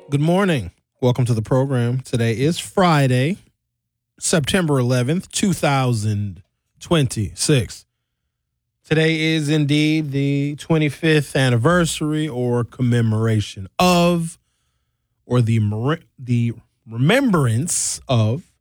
Good morning. Welcome to the program. Today is Friday, September 11th, 2026. Today is indeed the 25th anniversary or commemoration of, or the remembrance of